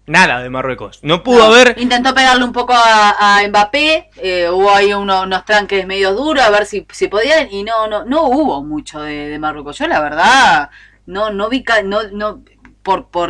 nada de Marruecos. No pudo haber... Intentó pegarle un poco a Mbappé, hubo ahí unos tranques medio duros, a ver si podían, y no hubo mucho de Marruecos. Yo la verdad no vi por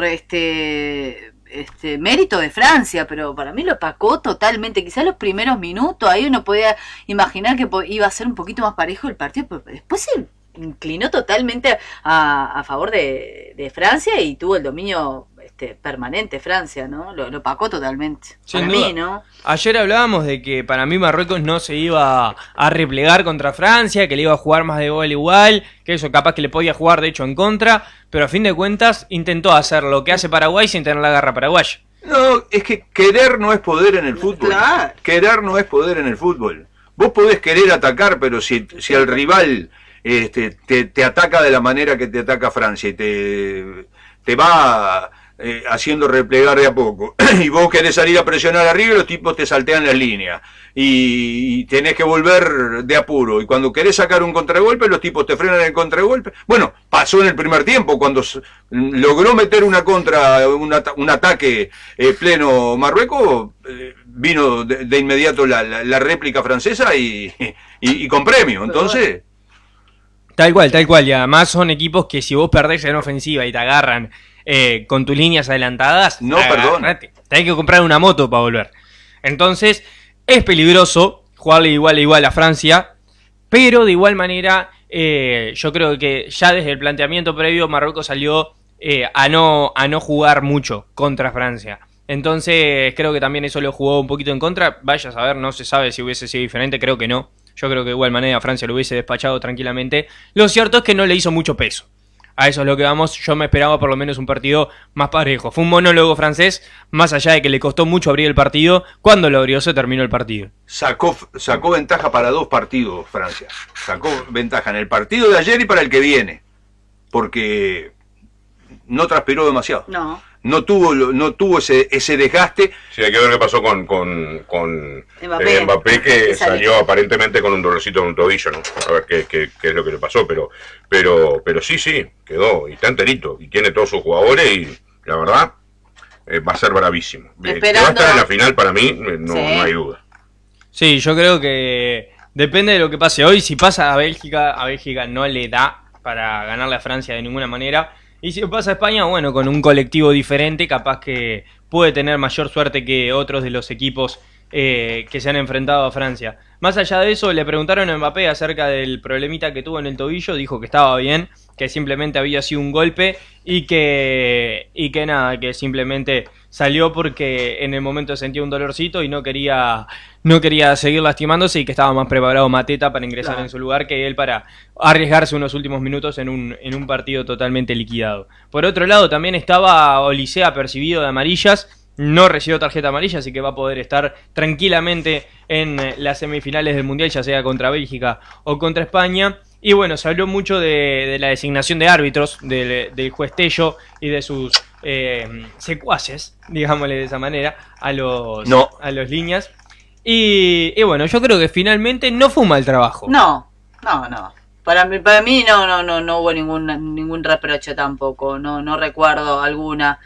mérito de Francia, pero para mí lo opacó totalmente. Quizás los primeros minutos ahí uno podía imaginar que iba a ser un poquito más parejo el partido, pero después se inclinó totalmente a favor de Francia y tuvo el dominio permanente Francia, ¿no? Lo opacó totalmente. Sin duda. Mí, ¿no? Ayer hablábamos de que para mí Marruecos no se iba a replegar contra Francia, que le iba a jugar más de igual a igual, que eso capaz que le podía jugar de hecho en contra, pero a fin de cuentas intentó hacer lo que hace Paraguay sin tener la garra paraguaya. No, es que querer no es poder en el fútbol. Claro. Querer no es poder en el fútbol. Vos podés querer atacar, pero si el rival te ataca de la manera que te ataca Francia y te va haciendo replegar de a poco, y vos querés salir a presionar arriba y los tipos te saltean las líneas, y tenés que volver de apuro, y cuando querés sacar un contragolpe los tipos te frenan el contragolpe. Bueno, pasó en el primer tiempo cuando logró meter una contra, un ataque pleno Marruecos, vino de inmediato la réplica francesa y con premio. Entonces Tal cual, y además son equipos que si vos perdés en ofensiva y te agarran con tus líneas adelantadas, no, perdón, tenés que comprar una moto para volver. Entonces es peligroso jugarle igual a igual a Francia, pero de igual manera yo creo que ya desde el planteamiento previo Marruecos salió a no jugar mucho contra Francia. Entonces creo que también eso lo jugó un poquito en contra. Vaya a saber, no se sabe si hubiese sido diferente, creo que no. Yo creo que de igual manera Francia lo hubiese despachado tranquilamente. Lo cierto es que no le hizo mucho peso. A eso es lo que vamos. Yo me esperaba por lo menos un partido más parejo. Fue un monólogo francés, más allá de que le costó mucho abrir el partido. Cuando lo abrió se terminó el partido. Sacó ventaja para 2 partidos Francia. Sacó ventaja en el partido de ayer y para el que viene. Porque no transpiró demasiado. No tuvo ese desgaste. Sí, hay que ver qué pasó con Mbappé, que salió aparentemente con un dolorcito en un tobillo, ¿no? A ver qué es lo que le pasó, pero sí, quedó, y está enterito, y tiene todos sus jugadores, y la verdad, va a ser bravísimo. Que va a estar en la final para mí, no hay duda. Sí, yo creo que depende de lo que pase hoy. Si pasa a Bélgica no le da para ganarle a Francia de ninguna manera. Y si pasa a España, bueno, con un colectivo diferente, capaz que puede tener mayor suerte que otros de los equipos que se han enfrentado a Francia. Más allá de eso, le preguntaron a Mbappé acerca del problemita que tuvo en el tobillo, dijo que estaba bien, que simplemente había sido un golpe y que nada, que simplemente salió porque en el momento sentía un dolorcito y no quería seguir lastimándose y que estaba más preparado Mateta para ingresar en su lugar que él para arriesgarse unos últimos minutos en un partido totalmente liquidado. Por otro lado, también estaba Olise apercibido de amarillas. No recibió tarjeta amarilla, así que va a poder estar tranquilamente en las semifinales del Mundial, ya sea contra Bélgica o contra España. Y bueno, se habló mucho de la designación de árbitros, del juez Tello y de sus secuaces, digámosle de esa manera, a los líneas. Y bueno, yo creo que finalmente no fue un mal trabajo. No. Para mí no hubo ningún reproche tampoco. No recuerdo alguna.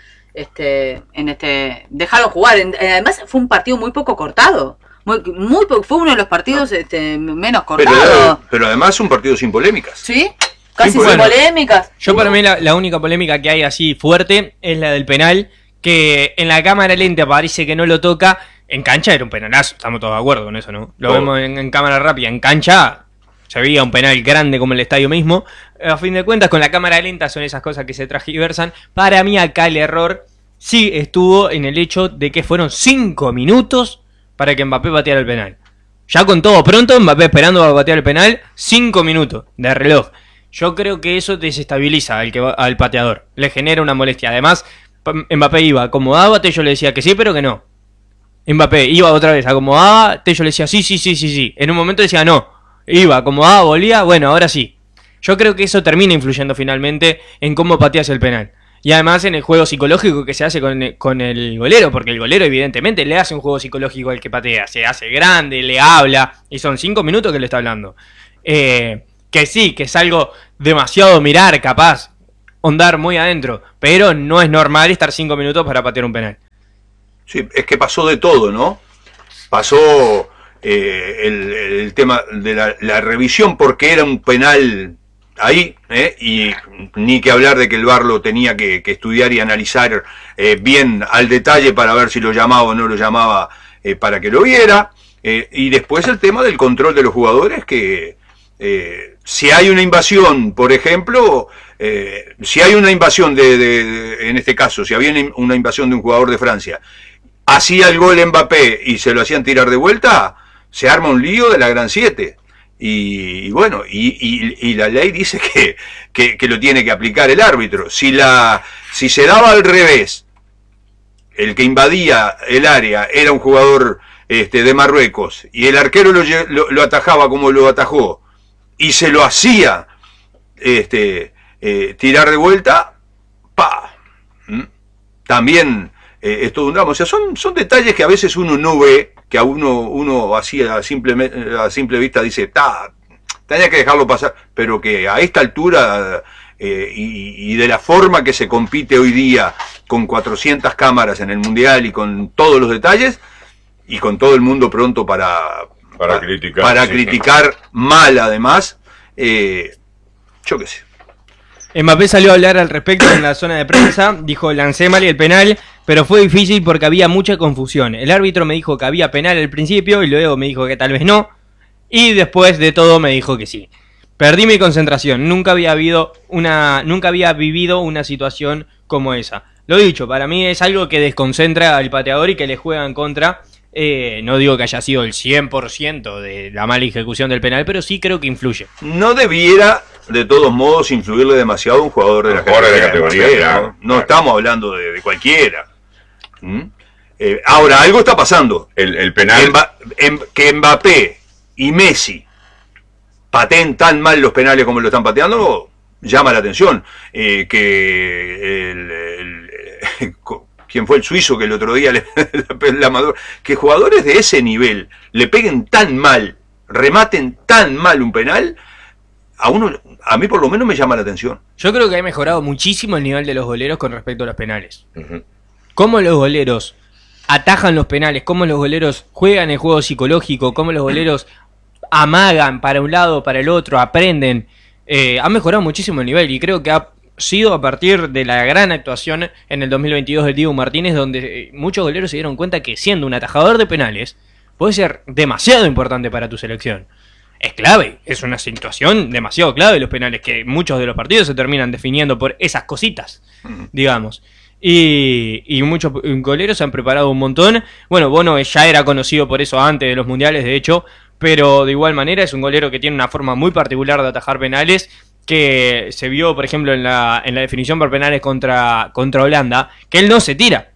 Dejaron jugar. Además fue un partido muy poco cortado. Muy poco, fue uno de los partidos menos cortados. Pero además un partido sin polémicas. ¿Sí? Casi sin polémicas. Yo para mí la única polémica que hay así fuerte es la del penal, que en la cámara lenta parece que no lo toca. En cancha era un penalazo, estamos todos de acuerdo con eso, ¿no? Lo vemos en cámara rápida. En cancha se veía un penal grande como el estadio mismo. A fin de cuentas, con la cámara lenta son esas cosas que se transgiversan. Para mí acá el error sí estuvo en el hecho de que fueron 5 minutos para que Mbappé pateara el penal. Ya con todo pronto, Mbappé esperando a patear el penal, 5 minutos de reloj. Yo creo que eso desestabiliza al pateador, le genera una molestia. Además, Mbappé iba, acomodaba, Tello le decía que sí, pero que no. Mbappé iba otra vez, acomodaba, Tello le decía sí. En un momento decía no, iba, acomodaba, volvía, bueno, ahora sí. Yo creo que eso termina influyendo finalmente en cómo pateas el penal. Y además en el juego psicológico que se hace con el golero, porque el golero evidentemente le hace un juego psicológico al que patea, se hace grande, le habla, y son 5 minutos que le está hablando. Que sí, que es algo demasiado mirar, capaz, hondar muy adentro, pero no es normal estar 5 minutos para patear un penal. Sí, es que pasó de todo, ¿no? Pasó el tema de la revisión porque era un penal ahí, y ni que hablar de que el VAR lo tenía que estudiar y analizar bien al detalle para ver si lo llamaba o no lo llamaba para que lo viera. Y después el tema del control de los jugadores, que si hay una invasión, por ejemplo, si hay una invasión en este caso, si había una invasión de un jugador de Francia, hacía el gol Mbappé y se lo hacían tirar de vuelta, se arma un lío de la gran 7. Y bueno, y la ley dice que lo tiene que aplicar el árbitro. Si se daba al revés, el que invadía el área era un jugador de Marruecos y el arquero lo atajaba como lo atajó y se lo hacía tirar de vuelta, ¡pa! También es todo un drama. O sea, son detalles que a veces uno no ve, que a uno así a simple vista dice, tenía que dejarlo pasar, pero que a esta altura y de la forma que se compite hoy día, con 400 cámaras en el Mundial y con todos los detalles, y con todo el mundo pronto para criticar mal además, yo qué sé. Mbappé salió a hablar al respecto en la zona de prensa, dijo: lancé mal el penal, pero fue difícil porque había mucha confusión. El árbitro me dijo que había penal al principio y luego me dijo que tal vez no, y después de todo me dijo que sí. Perdí mi concentración, nunca había vivido una situación como esa. Lo dicho, para mí es algo que desconcentra al pateador y que le juega en contra. No digo que haya sido el 100% de la mala ejecución del penal, pero sí creo que influye. No debiera, de todos modos, influirle demasiado a un jugador de la categoría. Claro, no estamos hablando de cualquiera. Ahora, algo está pasando. El penal... Que Mbappé y Messi pateen tan mal los penales como lo están pateando, llama la atención. ¿Quién fue el suizo que el otro día que jugadores de ese nivel le peguen tan mal, rematen tan mal un penal, a mí por lo menos me llama la atención. Yo creo que ha mejorado muchísimo el nivel de los goleros con respecto a los penales. Uh-huh. Cómo los goleros atajan los penales, cómo los goleros juegan el juego psicológico, cómo los goleros amagan para un lado, para el otro, aprenden. Ha mejorado muchísimo el nivel y creo que ha sido a partir de la gran actuación en el 2022 del Dibu Martínez, donde muchos goleros se dieron cuenta que siendo un atajador de penales puede ser demasiado importante para tu selección. Es clave, es una situación demasiado clave los penales, que muchos de los partidos se terminan definiendo por esas cositas, digamos. Y muchos goleros se han preparado un montón. Bueno, Bono ya era conocido por eso antes de los mundiales, de hecho, pero de igual manera es un golero que tiene una forma muy particular de atajar penales, que se vio, por ejemplo, en la definición por penales contra Holanda, que él no se tira.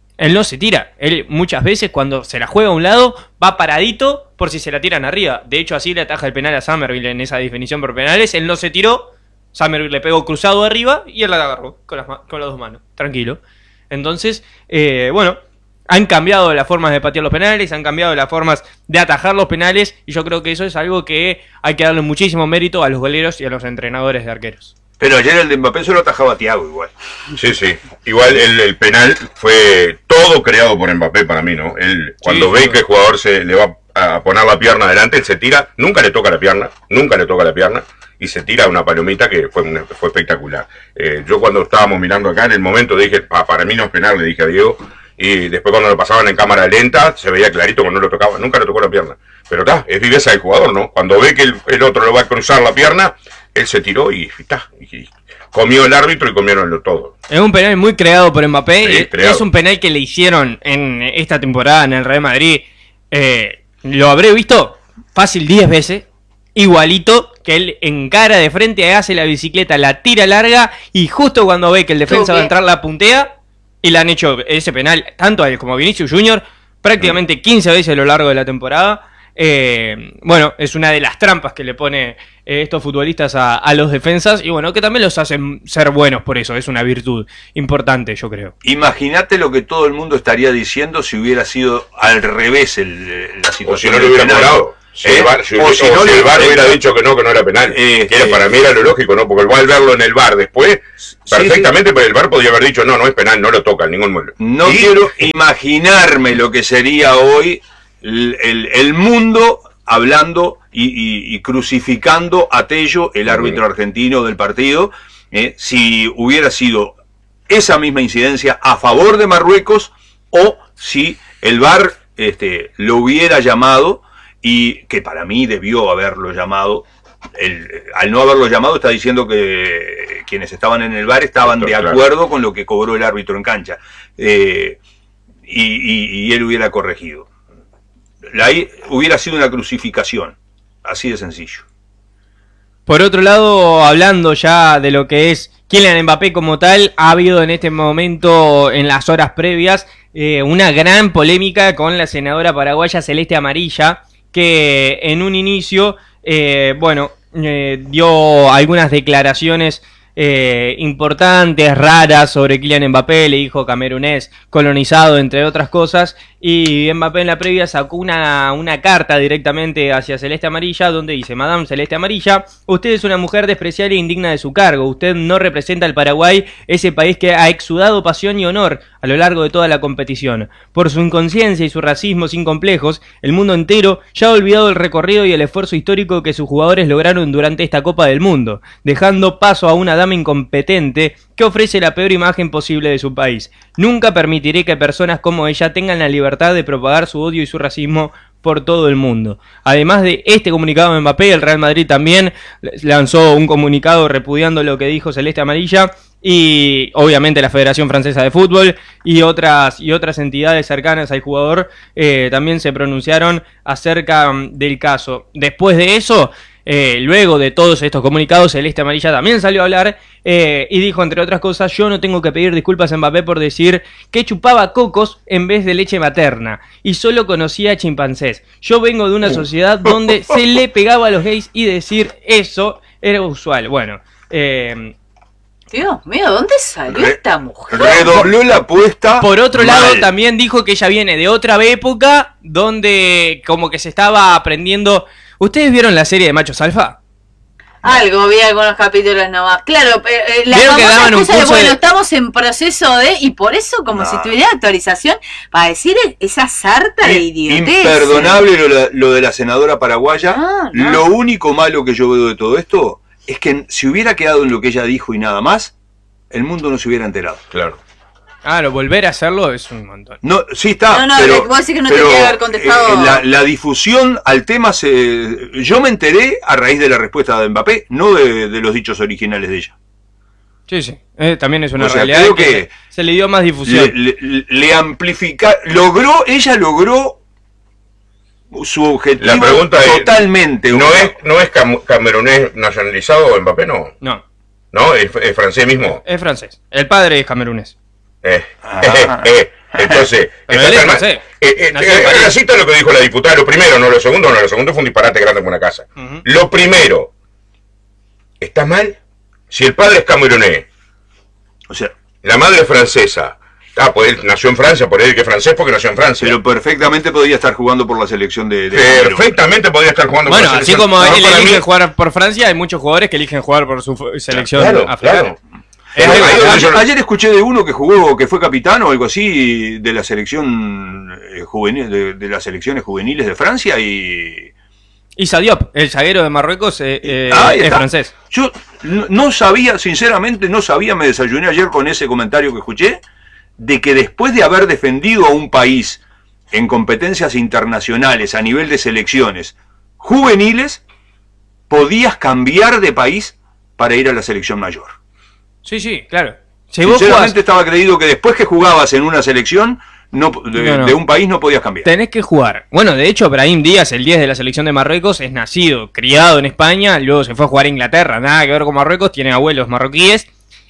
Él muchas veces cuando se la juega a un lado va paradito por si se la tiran arriba. De hecho, así le ataja el penal a Summerville en esa definición por penales. Él no se tiró, Summerville le pegó cruzado arriba y él la agarró con las dos manos, tranquilo. Entonces, bueno, han cambiado las formas de patear los penales, han cambiado las formas de atajar los penales, y yo creo que eso es algo que hay que darle muchísimo mérito a los goleros y a los entrenadores de arqueros. Pero ayer el de Mbappé se lo atajaba a Thiago igual. Sí. Igual el penal fue todo creado por Mbappé para mí, ¿no? Él, cuando ve que el jugador se le va a poner la pierna adelante, él se tira, nunca le toca la pierna, y se tira una palomita que fue espectacular. Yo cuando estábamos mirando acá, en el momento dije, para mí no es penal, le dije a Diego, y después cuando lo pasaban en cámara lenta, se veía clarito que no lo tocaba, nunca le tocó la pierna. Pero es viveza del jugador, ¿no? Cuando ve que el otro le va a cruzar la pierna, él se tiró y comió el árbitro y comieron todo. Es un penal muy creado por Mbappé. Sí, es un penal que le hicieron en esta temporada en el Real Madrid. Lo habré visto fácil 10 veces. Igualito, que él encara de frente, hace la bicicleta, la tira larga, y justo cuando ve que el defensa va a entrar, la puntea, y le han hecho ese penal tanto a él como a Vinicius Junior prácticamente 15 veces a lo largo de la temporada. Bueno, es una de las trampas que le pone estos futbolistas a los defensas, y bueno, que también los hacen ser buenos por eso. Es una virtud importante, yo creo. Imagínate lo que todo el mundo estaría diciendo si hubiera sido al revés la situación. O si no lo hubiera cobrado. Si el VAR, si el VAR hubiera dicho que no era penal, que era, para mí era lo lógico, ¿no? Porque al verlo en el VAR después, perfectamente, pero el VAR podía haber dicho, no es penal, no lo toca en ningún momento. No quiero imaginarme lo que sería hoy el mundo hablando y crucificando a Tello, el árbitro argentino del partido, si hubiera sido esa misma incidencia a favor de Marruecos o si el VAR lo hubiera llamado, y que para mí debió haberlo llamado. Al no haberlo llamado está diciendo que quienes estaban en el VAR estaban de acuerdo con lo que cobró el árbitro en cancha, y él hubiera corregido. Hubiera sido una crucificación, así de sencillo. Por otro lado, hablando ya de lo que es Kylian Mbappé como tal, ha habido en este momento, en las horas previas, una gran polémica con la senadora paraguaya Celeste Amarilla, que en un inicio, dio algunas declaraciones importantes, raras sobre Kylian Mbappé. Le dijo camerunés colonizado, entre otras cosas, y Mbappé en la previa sacó una carta directamente hacia Celeste Amarilla, donde dice: Madame Celeste Amarilla, usted es una mujer despreciable e indigna de su cargo, usted no representa al Paraguay, ese país que ha exudado pasión y honor a lo largo de toda la competición. Por su inconsciencia y su racismo sin complejos, el mundo entero ya ha olvidado el recorrido y el esfuerzo histórico que sus jugadores lograron durante esta Copa del Mundo, dejando paso a una dama incompetente que ofrece la peor imagen posible de su país. Nunca permitiré que personas como ella tengan la libertad de propagar su odio y su racismo por todo el mundo. Además de este comunicado de Mbappé, el Real Madrid también lanzó un comunicado repudiando lo que dijo Celeste Amarilla, y obviamente la Federación Francesa de Fútbol y otras entidades cercanas al jugador también se pronunciaron acerca del caso. Después de eso, luego de todos estos comunicados, Celeste Amarilla también salió a hablar y dijo, entre otras cosas: yo no tengo que pedir disculpas a Mbappé por decir que chupaba cocos en vez de leche materna y solo conocía chimpancés. Yo vengo de una sociedad donde se le pegaba a los gays y decir eso era usual. Bueno, Dios mío, ¿dónde salió esta mujer? Redobló la apuesta. Por otro lado, mal. también dijo que ella viene de otra época donde como que se estaba aprendiendo. ¿Ustedes vieron la serie de Machos Alfa? Algo, vi algunos capítulos nomás. Claro, la Vieron que daban un excusa de, curso bueno, de... estamos en proceso de... Y por eso, como si tuviera actualización, para decir esa sarta de idiotez. Imperdonable lo de la senadora paraguaya. No. Lo único malo que yo veo de todo esto es que si hubiera quedado en lo que ella dijo y nada más, el mundo no se hubiera enterado. Claro. Claro, volver a hacerlo es un montón. No, sí está, No, pero, vos decís que no te quería haber contestado. La difusión al tema yo me enteré a raíz de la respuesta de Mbappé, no de los dichos originales de ella. Sí. También es una O sea, realidad creo que se le dio más difusión. Le amplificar, ella logró su objetivo. La pregunta totalmente. ¿No es camerunés nacionalizado Mbappé? No. ¿No? ¿Es francés mismo? Es francés. El padre es camerunés. Entonces, pero él es francés. La cita lo que dijo la diputada, lo primero, no lo segundo fue un disparate grande como una casa. Lo primero, ¿está mal? Si el padre es camerunés, o sea, la madre es francesa, pues él nació en Francia, por él que es francés porque nació en Francia. Pero perfectamente podría estar jugando por la selección de perfectamente podría estar jugando por la selección. Bueno, así como él elige jugar por Francia, hay muchos jugadores que eligen jugar por su selección africana. Ayer escuché de uno que jugó, que fue capitán o algo así de la selección juvenil, de las selecciones juveniles de Francia, y Issa Diop, el zaguero de Marruecos, es francés. Yo no sabía, sinceramente no sabía, me desayuné ayer con ese comentario que escuché, de que después de haber defendido a un país en competencias internacionales a nivel de selecciones juveniles, podías cambiar de país para ir a la selección mayor. Sí, claro. Si sinceramente estaba creído que después que jugabas en una selección de un país no podías cambiar. Tenés que jugar. Bueno, de hecho, Brahim Díaz, el 10 de la selección de Marruecos, es nacido, criado en España, luego se fue a jugar a Inglaterra, nada que ver con Marruecos, tiene abuelos marroquíes,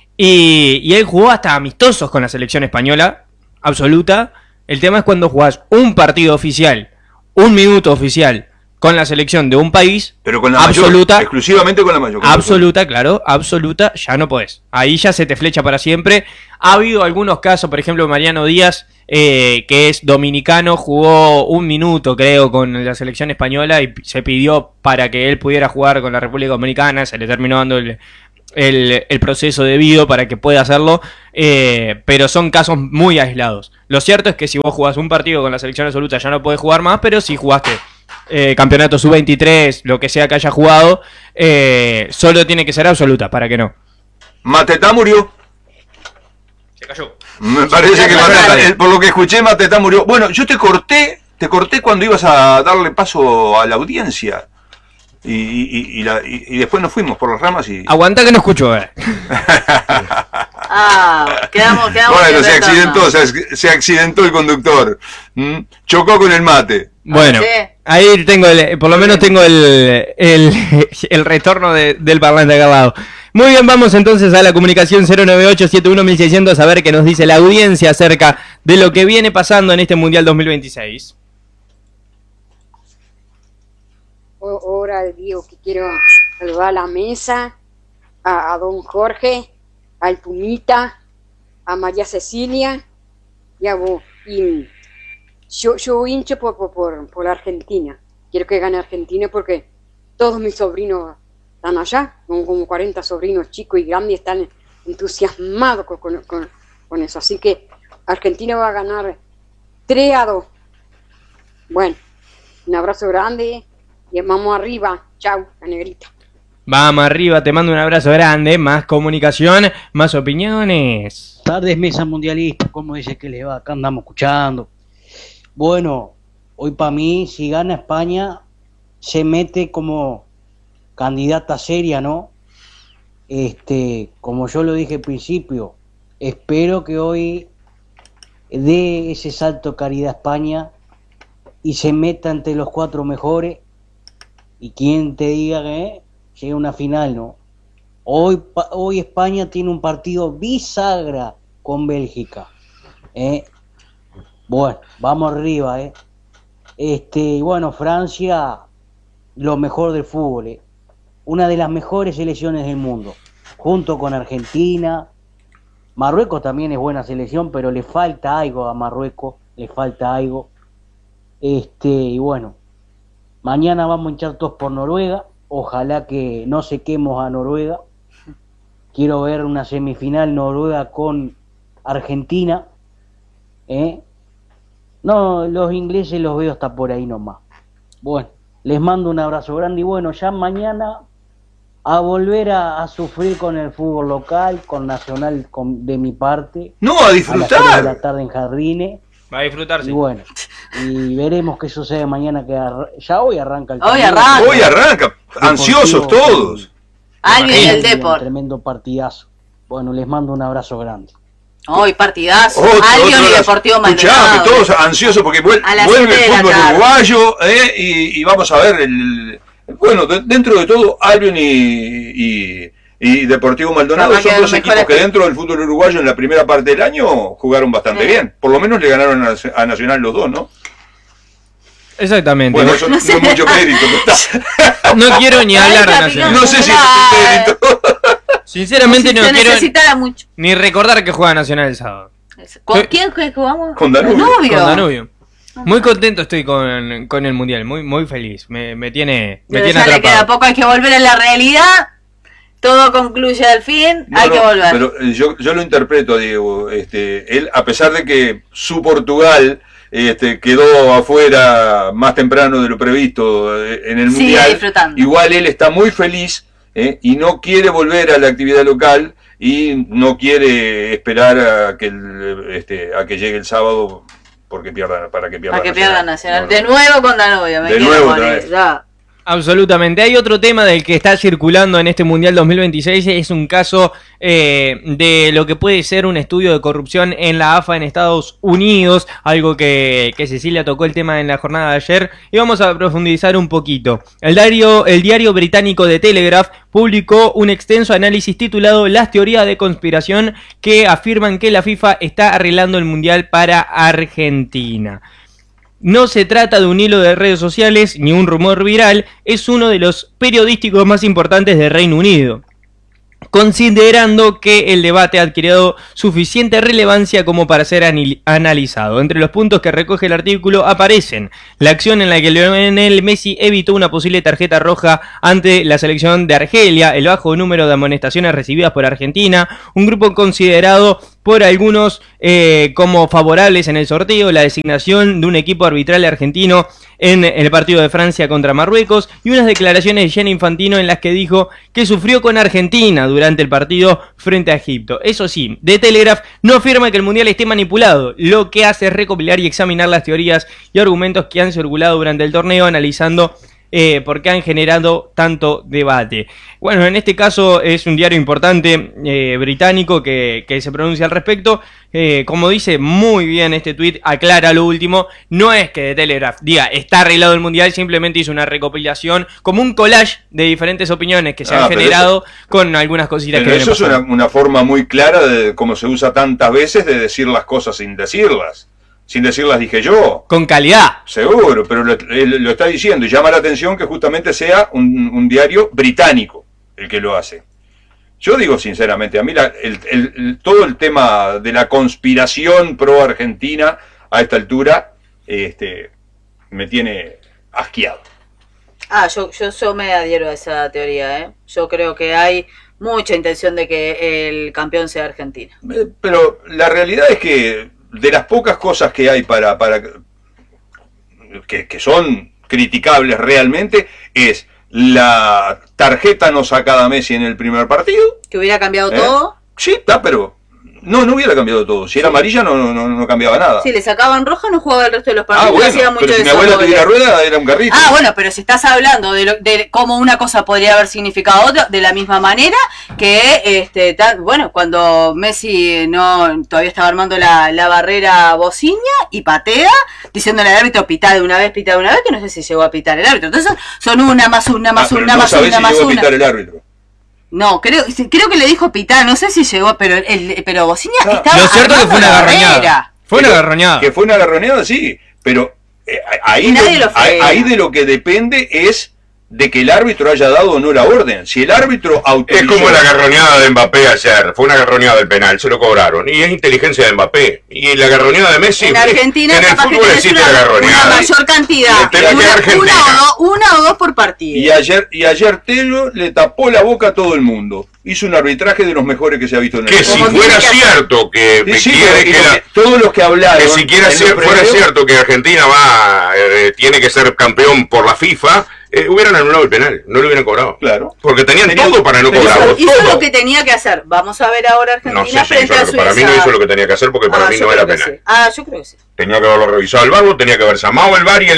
y él jugó hasta amistosos con la selección española, absoluta. El tema es cuando jugás un partido oficial, un minuto oficial, con la selección de un país, pero con la absoluta, mayor, exclusivamente con la mayor. Absoluta, claro, absoluta, ya no podés. Ahí ya se te flecha para siempre. Ha habido algunos casos, por ejemplo, Mariano Díaz, que es dominicano, jugó un minuto creo con la selección española y se pidió para que él pudiera jugar con la República Dominicana, se le terminó dando el proceso debido para que pueda hacerlo, pero son casos muy aislados. Lo cierto es que si vos jugás un partido con la selección absoluta ya no podés jugar más, pero si jugaste campeonato sub-23, lo que sea que haya jugado, solo tiene que ser absoluta, para que no. Matetá murió. Se cayó. Me parece que Matetá, por lo que escuché, Matetá murió. Bueno, yo te corté cuando ibas a darle paso a la audiencia. Y después nos fuimos por las ramas y... Aguanta que no escucho, Quedamos Bueno, se accidentó el conductor. Chocó con el mate. Bueno, Sí. ahí tengo por lo menos tengo el retorno del parlante acá al lado. Muy bien, vamos entonces a la comunicación 098-71-1600 a ver qué nos dice la audiencia acerca de lo que viene pasando en este Mundial 2026. Ahora digo que quiero saludar a la mesa, a don Jorge, al Pumita, a María Cecilia y a vos. Y yo hincho por Argentina. Quiero que gane Argentina porque todos mis sobrinos están allá, como 40 sobrinos chicos y grandes, están entusiasmados con eso. Así que Argentina va a ganar 3-2. Bueno, un abrazo grande. Y vamos arriba. Chau, la negrita. Vamos arriba, te mando un abrazo grande. Más comunicación, más opiniones. Tardes, mesa mundialista. ¿Cómo dice que le va? Acá andamos escuchando. Bueno, hoy para mí, si gana España, se mete como candidata seria, ¿no? Como yo lo dije al principio, espero que hoy dé ese salto de calidad a España y se meta entre los 4 mejores. Y quien te diga que llega a una final, ¿no? Hoy España tiene un partido bisagra con Bélgica. Bueno, vamos arriba, Bueno, Francia, lo mejor del fútbol, una de las mejores selecciones del mundo, junto con Argentina. Marruecos también es buena selección, pero le falta algo a Marruecos, le falta algo. Y bueno, mañana vamos a hinchar todos por Noruega. Ojalá que no sequemos a Noruega. Quiero ver una semifinal Noruega con Argentina. No, los ingleses los veo hasta por ahí nomás. Bueno, les mando un abrazo grande y bueno, ya mañana a volver a sufrir con el fútbol local, con Nacional de mi parte. No, a disfrutar. A las 3 de la tarde en Jardines. Va a disfrutarse. Y bueno, y veremos qué sucede mañana, que ya hoy arranca el Hoy arranca, ansiosos todos. Alguien del Un Depor. tremendo partidazo. Bueno, les mando un abrazo grande. Hoy partidazo. Otro Albion y de las- Deportivo Escuchame, Maldonado. todos ansiosos porque A las vuelve el 7 de la fútbol tarde. uruguayo, y vamos a ver bueno, dentro de todo, Albion y Deportivo Maldonado Capaz que son los dos equipos mejores que dentro del fútbol uruguayo en la primera parte del año jugaron bastante Sí. bien. Por lo menos le ganaron a Nacional los dos, ¿no? Exactamente. Bueno, eso no es mucho mérito. No quiero ni hablar de Nacional. No sé si es mérito. Sinceramente no Se quiero necesitara mucho. ni recordar que juega Nacional el sábado. ¿Con quién jugamos? Con Danubio. Con Danubio. Muy contento estoy con el Mundial, muy feliz. Me tiene Pero ya le atrapado. queda poco, hay que volver a la realidad. Todo concluye al fin, No, hay que no, volver. Pero yo lo interpreto, Diego. Él, a pesar de que su Portugal quedó afuera más temprano de lo previsto en el Sigue Mundial, disfrutando. igual él está muy feliz y no quiere volver a la actividad local y no quiere esperar a que llegue el sábado para que pierda Para que pierda Nacional. No, De no. nuevo con Danubio. De nuevo otra vez. Ya. Absolutamente. Hay otro tema del que está circulando en este Mundial 2026. Es un caso de lo que puede ser un estudio de corrupción en la AFA en Estados Unidos. Algo que Cecilia tocó el tema en la jornada de ayer. Y vamos a profundizar un poquito. El diario británico The Telegraph publicó un extenso análisis titulado Las teorías de conspiración que afirman que la FIFA está arreglando el Mundial para Argentina. No se trata de un hilo de redes sociales ni un rumor viral, es uno de los periodísticos más importantes de Reino Unido. considerando que el debate ha adquirido suficiente relevancia como para ser analizado. Entre los puntos que recoge el artículo aparecen la acción en la que Lionel Messi evitó una posible tarjeta roja ante la selección de Argelia, el bajo número de amonestaciones recibidas por Argentina, un grupo considerado por algunos como favorables en el sorteo, la designación de un equipo arbitral argentino en el partido de Francia contra Marruecos y unas declaraciones de Gianni Infantino en las que dijo que sufrió con Argentina durante el partido frente a Egipto. Eso sí, The Telegraph no afirma que el Mundial esté manipulado, lo que hace es recopilar y examinar las teorías y argumentos que han circulado durante el torneo, analizando por qué han generado tanto debate. Bueno, en este caso es un diario importante británico que se pronuncia al respecto. Como dice muy bien este tuit, aclara lo último, no es que The Telegraph diga está arreglado el Mundial, simplemente hizo una recopilación, como un collage de diferentes opiniones que se han generado con algunas cositas que eso es una forma muy clara de como se usa tantas veces de decir las cosas sin decirlas. Sin decirlas dije yo. Con calidad. Seguro, pero lo está diciendo y llama la atención que justamente sea un diario británico el que lo hace. Yo digo sinceramente, a mí todo el tema de la conspiración pro Argentina a esta altura me tiene asqueado. Yo me adhiero a esa teoría, ¿eh? Yo creo que hay mucha intención de que el campeón sea Argentina. Pero la realidad es que de las pocas cosas que hay que son criticables realmente es la tarjeta no sacada a Messi en el primer partido. ¿Que hubiera cambiado todo? Sí, pero no hubiera cambiado todo. Si era amarilla no cambiaba nada. Si le sacaban roja no jugaba el resto de los partidos. Bueno, pero si mi abuela tenía la rueda era un carrito. Bueno, pero si estás hablando de cómo una cosa podría haber significado otra, de la misma manera que, cuando Messi todavía estaba armando la barrera bociña y patea, diciéndole al árbitro pitá de una vez, que no sé si llegó a pitar el árbitro. Entonces son una más una más una más una más una. A pitar el árbitro. No, creo que le dijo pitar, no sé si llegó, pero Bociña estaba. Lo cierto es que fue una agarroñada. Una agarroñada. Que fue una agarroñada, sí, pero ahí de lo que depende es de que el árbitro haya dado o no la orden. Si el árbitro autorizó... Es como la agarroñada de Mbappé ayer, fue una agarroñada del penal, se lo cobraron, y es inteligencia de Mbappé. Y la agarroñada de Messi, en Argentina, en el fútbol existe la agarroñada. Una mayor cantidad, una o dos por partido. Y ayer Tello le tapó la boca a todo el mundo. Hizo un arbitraje de los mejores que se ha visto en el mundo. Que si fuera cierto que todos los que hablaron, que si fuera cierto que Argentina tiene que ser campeón por la FIFA, hubieran anulado el penal, no lo hubieran cobrado. Claro. Porque tenían todo para no cobrarlo. Hizo lo que tenía que hacer. Vamos a ver ahora Argentina frente a Suiza. Para mí no hizo lo que tenía que hacer porque para mí no era penal. Sí. Yo creo que sí. Tenía que haberlo revisado el VAR, tenía que haber llamado el VAR y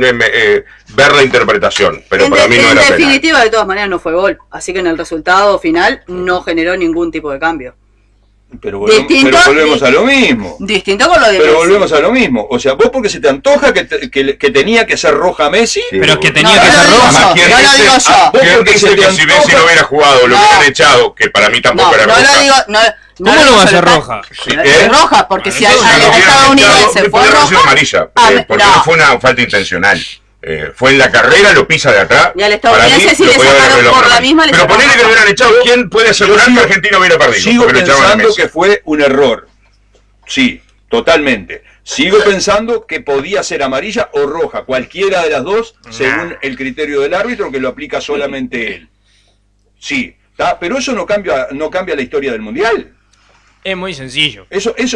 ver la interpretación. Pero para mí no era penal. En definitiva, de todas maneras, no fue gol. Así que en el resultado final no generó ningún tipo de cambio. Pero volvemos a lo mismo. Distinto con lo de Pero Messi. volvemos a lo mismo. O sea, vos porque se te antoja que tenía que ser roja Messi. Sí, pero que tenía que ser roja. ¿Quién dice que si Messi no hubiera jugado lo hubieran echado? Que para mí tampoco era roja. ¿Cómo no va a ser roja? Es roja, porque si al estadounidense fue roja... amarilla, porque no fue una falta intencional. Fue en la carrera, lo pisa de atrás. Y al estadounidense si le sacaron por la misma. Pero ponele que lo hubieran echado, ¿quién puede asegurar que Argentina hubiera perdido? Sigo pensando que fue un error. Sí, totalmente. Sigo pensando que podía ser amarilla o roja, cualquiera de las dos, según el criterio del árbitro, que lo aplica solamente él. Sí, pero eso no cambia la historia del Mundial. Es muy sencillo.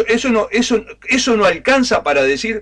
Eso no alcanza para decir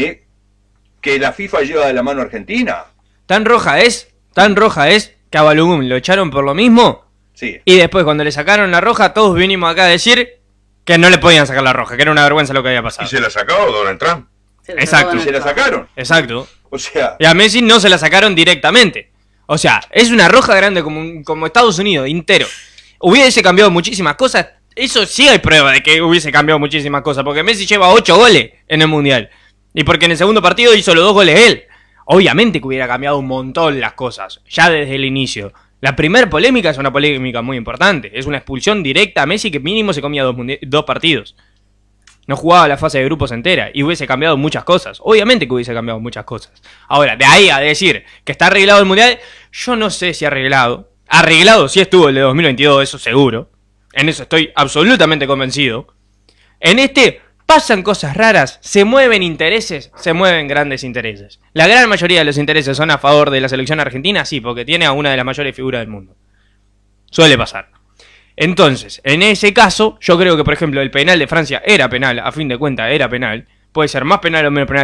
que la FIFA lleva de la mano a Argentina. Tan roja es que a Balogun lo echaron por lo mismo. Sí. Y después cuando le sacaron la roja, todos vinimos acá a decir que no le podían sacar la roja, que era una vergüenza lo que había pasado. ¿Y se la sacó Donald Trump? Exacto. ¿Y se la sacaron? Exacto. O sea... Y a Messi no se la sacaron directamente. O sea, es una roja grande como Estados Unidos, entero. Hubiese cambiado muchísimas cosas. Eso sí hay prueba de que hubiese cambiado muchísimas cosas. Porque Messi lleva 8 goles en el Mundial. Y porque en el segundo partido hizo los 2 goles él. Obviamente que hubiera cambiado un montón las cosas, ya desde el inicio. La primera polémica es una polémica muy importante. Es una expulsión directa a Messi que mínimo se comía 2 partidos. No jugaba la fase de grupos entera y hubiese cambiado muchas cosas. Obviamente que hubiese cambiado muchas cosas. Ahora, de ahí a decir que está arreglado el Mundial, yo no sé si arreglado. Arreglado sí estuvo el de 2022, eso seguro. En eso estoy absolutamente convencido. En este pasan cosas raras, se mueven intereses, se mueven grandes intereses. La gran mayoría de los intereses son a favor de la selección argentina, sí, porque tiene a una de las mayores figuras del mundo. Suele pasar. Entonces, en ese caso, yo creo que, por ejemplo, el penal de Francia era penal, a fin de cuentas era penal. Puede ser más penal o menos penal.